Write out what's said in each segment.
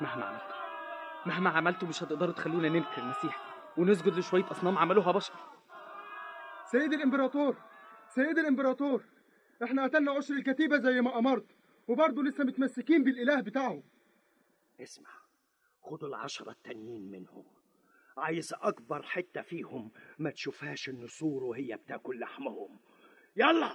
مهما عملتوا مش هتقدروا تخلونا ننكر المسيح ونسجد لشوية أصنام عملوها بشر. سيد الإمبراطور، احنا قتلنا عشر الكتيبة زي ما أمرت، وبرضه لسه متمسكين بالإله بتاعهم. اسمع، خدوا ال10 التانيين منهم، عايز أكبر حتة فيهم ما تشوفهاش النسور وهي بتاكل لحمهم. يلا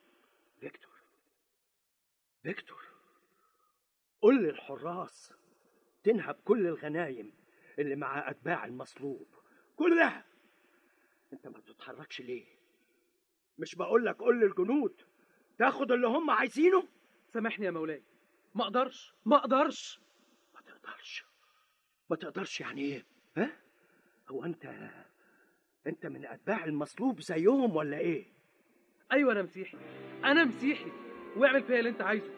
فيكتور، قل للحراس تنهب كل الغنايم اللي مع أتباع المصلوب كلها. انت ما بتتحركش ليه؟ مش بقولك قل للجنود تاخد اللي هم عايزينه؟ سامحني يا مولاي، ما اقدرش. ما تقدرش يعني ايه؟ ها؟ هو انت من أتباع المصلوب زيهم ولا ايه؟ ايوه انا مسيحي واعمل فيا اللي انت عايزه.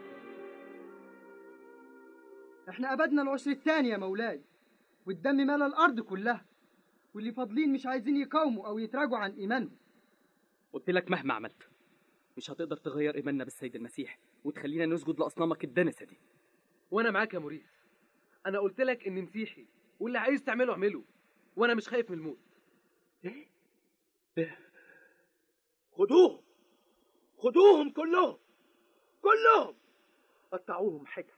احنا أبدنا العشر التاني يا مولاي، والدم مال الأرض كلها، واللي فاضلين مش عايزين يقاوموا أو يتراجعوا عن إيمانهم. قلت لك مهما عملت مش هتقدر تغير إيماننا بالسيد المسيح وتخلينا نسجد لأصنامك الدنسة دي. وأنا معاك يا موريس، أنا قلت لك إني مسيحي واللي عايز تعمله اعمله، وأنا مش خايف من الموت. إيه؟ خدوهم كلهم قطعوهم حتت.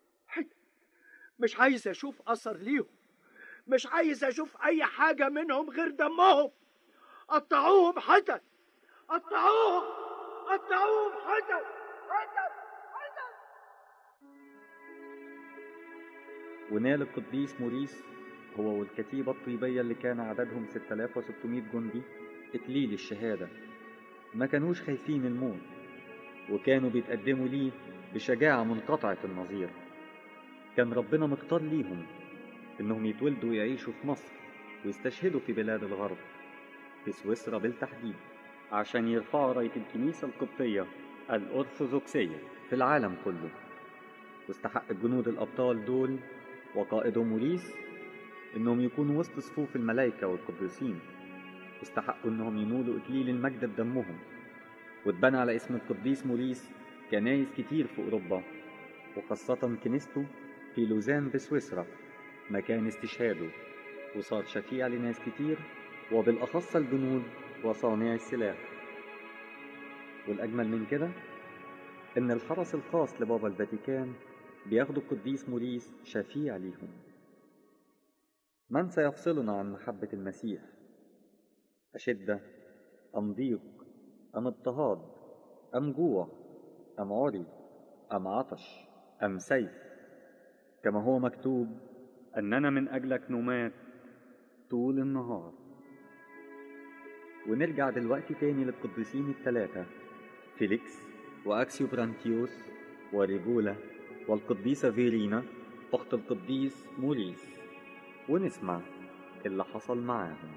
مش عايز اشوف اثر ليهم، مش عايز اشوف اي حاجة منهم غير دمهم. قطعوهم حتت. ونال القديس موريس هو والكتيبة الطيبية اللي كان عددهم 6600 جندي إكليل الشهادة. ما كانوش خايفين الموت، وكانوا بيتقدموا ليه بشجاعة منقطعة النظير. كان ربنا مختار ليهم إنهم يتولدوا ويعيشوا في مصر ويستشهدوا في بلاد الغرب، في سويسرا بالتحديد، عشان يرفعوا راية الكنيسة القبطية الأرثوذكسية في العالم كله. واستحق الجنود الأبطال دول وقائدهم موريس إنهم يكونوا وسط صفوف الملائكة والقديسين، واستحقوا إنهم ينولوا إكليل المجد بدمهم. واتبنى على اسم القديس موريس كنايس كتير في أوروبا، وخاصة كنيسته في لوزان بسويسرا مكان استشهاده، وصار شفيع لناس كتير وبالأخص الجنود وصانع السلاح. والأجمل من كده إن الحرس الخاص لبابا الفاتيكان بياخدوا القديس موريس شفيع ليهم. من سيفصلنا عن محبة المسيح؟ أشدة أم ضيق أم اضطهاد أم جوع أم عري أم عطش أم سيف، كما هو مكتوب أننا من أجلك نمات طول النهار. ونرجع دلوقتي تاني للقديسين الثلاثة، فيليكس وأكسيو برانتيوس وريجولا والقديسة فيرينا أخت القديس موريس، ونسمع اللي حصل معاهم.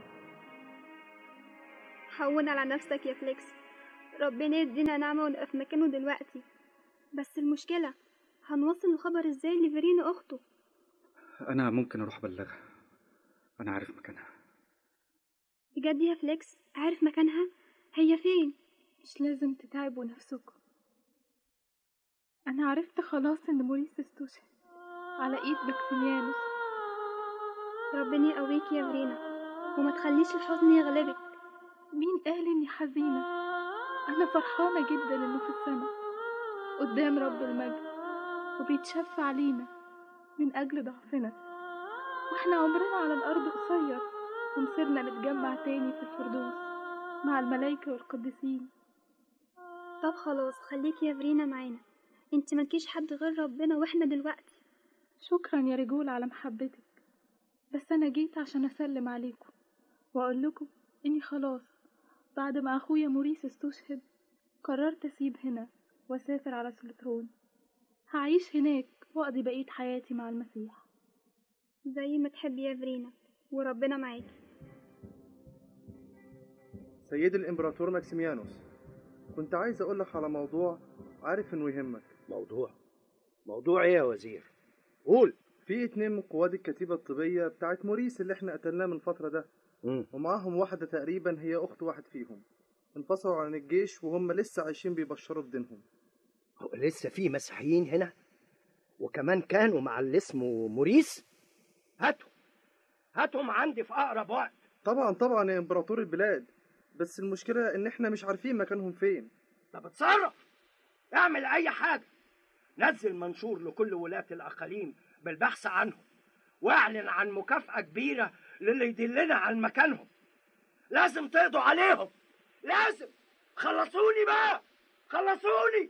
هون على نفسك يا فليكس، ربنا يدينا نعمة ونبقى في مكانه دلوقتي. بس المشكلة هنوصل الخبر ازاي لفيرينا أخته؟ أنا ممكن أروح أبلغها، أنا عارف مكانها. بجد يا فليكس عارف مكانها؟ هي فين؟ مش لازم تتعبوا نفسكم، أنا عرفت خلاص إن موريس استشهد على إيد بكسيميانوس. ربنا يقويك يا فيرينا وما تخليش الحزن يغلبك. مين قال إني حزينة؟ أنا فرحانة جدا إنه في السماء قدام رب المجد وبيتشفع علينا من أجل ضعفنا، وإحنا عمرنا على الأرض قصير ومصيرنا نتجمع تاني في الفردوس مع الملائكة والقديسين. طب خلاص خليك يا فيرينا معانا، انت ملكيش حد غير ربنا واحنا دلوقتي. شكرا يا رجول على محبتك، بس أنا جيت عشان أسلم عليكم وأقول لكم إني خلاص بعد ما أخويا موريس استشهد قررت أسيب هنا وأسافر على سلطرون. هعيش هناك وأقضي بقية حياتي مع المسيح. زي ما تحبي يا فيرينا وربنا معاكي. سيد الإمبراطور ماكسيميانوس، كنت عايز أقولك على موضوع عارف إنه يهمك. موضوع إيه يا وزير؟ قول. في 2 من قواد الكتيبة الطبية بتاعت موريس اللي احنا قتلناه من فترة ده، ومعاهم واحدة تقريبا هي أخت واحد فيهم، انفصلوا عن الجيش وهم لسه عايشين بيبشروا بدينهم. هو لسه في مسيحيين هنا؟ وكمان كانوا مع اللي اسمه موريس. هاتهم عندي في اقرب وقت. طبعا يا امبراطور البلاد، بس المشكلة ان احنا مش عارفين مكانهم فين. طب اتصرف، اعمل اي حاجة، نزل منشور لكل ولاة الاقاليم بالبحث عنهم، واعلن عن مكافأة كبيرة للي يدلنا عن مكانهم. لازم تقضوا عليهم، لازم. خلصوني بقى، خلصوني.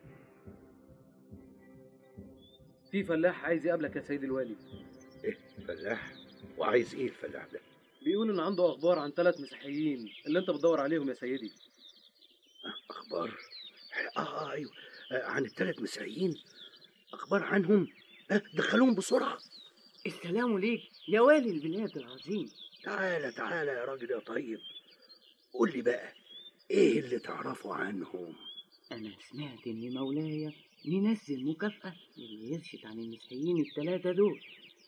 في فلاح عايز يقابلك يا سيد الوالي. ايه فلاح؟ وعايز ايه الفلاح ده؟ بيقول ان عنده اخبار عن 3 مسيحيين اللي انت بتدور عليهم يا سيدي. اخبار؟ ايوه، عن ال3 مسيحيين. اخبار عنهم؟ دخلوهم بسرعه. السلام ليك يا والي البلاد العظيم. تعالى يا راجل يا طيب، قول لي بقى ايه اللي تعرفه عنهم؟ انا سمعت ان مولاي ينزل مكافأة للي يرشد عن المسيحيين ال3 دول.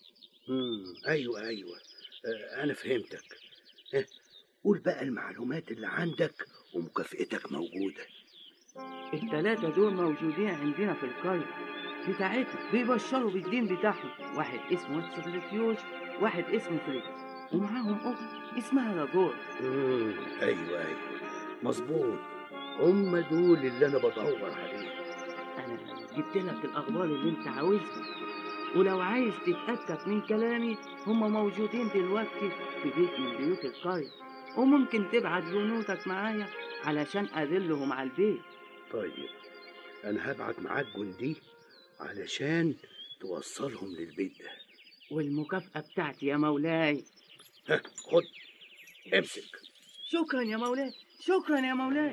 ايوه، انا فهمتك. قول بقى المعلومات اللي عندك ومكافئتك موجودة. ال3 دول موجودين عندنا في القرية بتاعتنا، بيبشروا بالدين بتاعهم. واحد اسمه سكرتيوش، واحد اسمه فليكس، ومعاهم اخت اسمها لاجور. ايوه مظبوط، هم دول اللي انا بدور عليهم. انا جبت لك الاخبار اللي انت عاوزها، ولو عايز تتأكد من كلامي هم موجودين دلوقتي في بيت من بيوت القرية، وممكن تبعت جنودك معايا علشان أدلهم على البيت. طيب أنا هبعت معاك جندي علشان توصلهم للبيت ده. والمكافأة بتاعتي يا مولاي. خد، امسك. شكرا يا مولاي، شكرا يا مولاي.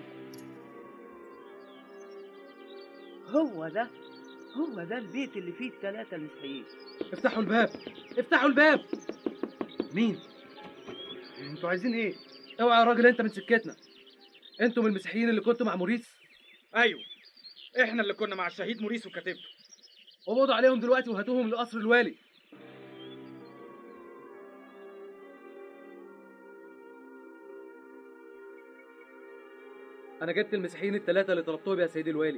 هو ده البيت اللي فيه ال3 مسيحيين. افتحوا الباب، افتحوا الباب. مين؟ انتوا عايزين ايه؟ اوعى يا راجل انت من سكتنا. انتم المسيحيين اللي كنتوا مع موريس؟ ايوه، احنا اللي كنا مع الشهيد موريس وكتيبته. قبضوا عليهم دلوقتي وهاتوهم لقصر الوالي. انا جبت المسيحيين ال3 اللي طلبتهم يا سيدي الوالي.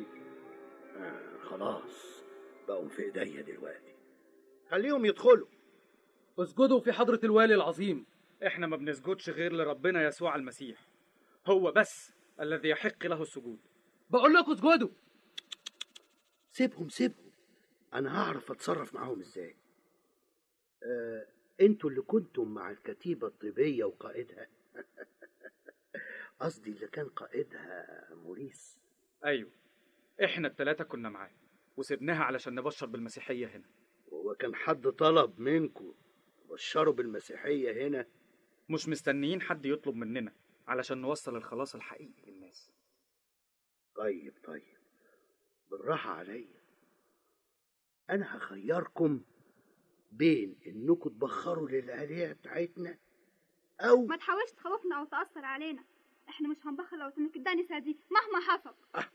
خلاص بقوا في ايديا دلوقتي، خليهم يدخلوا. اسجدوا في حضرة الوالي العظيم. احنا ما بنسجدش غير لربنا يسوع المسيح، هو بس الذي يحق له السجود. بقول لكم اسجدوا. سيبهم، انا هعرف اتصرف معاهم ازاي. انتوا اللي كنتم مع الكتيبة الطيبية وقائدها قصدي اللي كان قائدها موريس. ايوه، احنا ال3 كنا معاه وسبناها علشان نبشر بالمسيحية هنا. هو كان حد طلب منكم تبشروا بالمسيحية هنا؟ مش مستنيين حد يطلب مننا علشان نوصل الخلاص الحقيقي للناس. طيب بالراحة عليا. أنا هخيركم بين إنكم تبخروا للآلهة بتاعتنا أو ما تحاولش تخوفنا أو تأثر علينا. احنا مش هنبخل لو سمك الدانسة دي مهما حصل.